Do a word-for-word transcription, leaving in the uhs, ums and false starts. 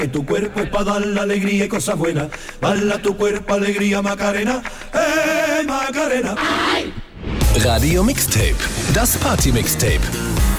Que tu cuerpo es para dar la alegría y cosas buenas. Bala tu cuerpo, alegría, Macarena. ¡Eh, Macarena! Radio Mixtape, das Party Mixtape.